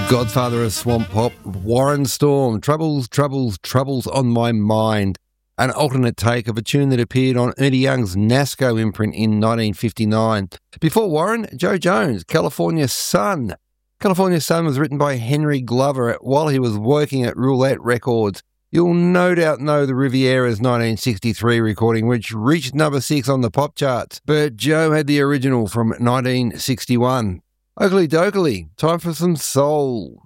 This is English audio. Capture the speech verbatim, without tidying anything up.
Godfather of swamp pop, Warren Storm, Troubles, Troubles, Troubles on My Mind, an alternate take of a tune that appeared on Ernie Young's NASCO imprint in nineteen fifty-nine. Before Warren, Joe Jones, California Sun. California Sun was written by Henry Glover while he was working at Roulette Records. You'll no doubt know the Riviera's nineteen sixty-three recording, which reached number six on the pop charts, but Joe had the original from nineteen sixty-one. Oakley Dokley, time for some soul.